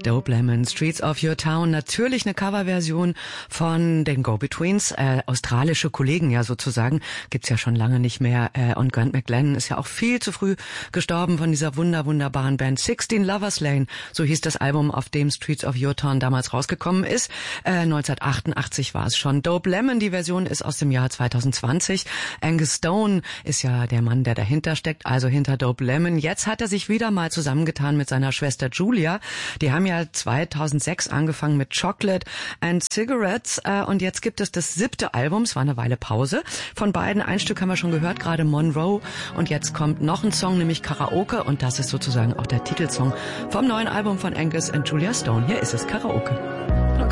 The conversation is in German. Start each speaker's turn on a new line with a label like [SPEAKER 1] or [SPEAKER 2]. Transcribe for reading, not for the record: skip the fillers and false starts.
[SPEAKER 1] Dope Lemon, Streets of Your Town, natürlich eine Coverversion von den Go-Betweens, australische Kollegen ja sozusagen, gibt's ja schon lange nicht mehr, und Grant McLennan ist ja auch viel zu früh gestorben von dieser wunderbaren Band. 16 Lovers Lane, so hieß das Album, auf dem Streets of Your Town damals rausgekommen ist, 1988 war es schon. Dope Lemon, die Version ist aus dem Jahr 2020, Angus Stone ist ja der Mann, der dahinter steckt, also hinter Dope Lemon. Jetzt hat er sich wieder mal zusammengetan mit seiner Schwester Julia. Die haben ja 2006 angefangen mit Chocolate and Cigarettes und jetzt gibt es das 7. Album, es war eine Weile Pause. Von beiden, ein Stück haben wir schon gehört, gerade Monroe, und jetzt kommt noch ein Song, nämlich Karaoke, und das ist sozusagen auch der Titelsong vom neuen Album von Angus and Julia Stone. Hier ist es, Karaoke.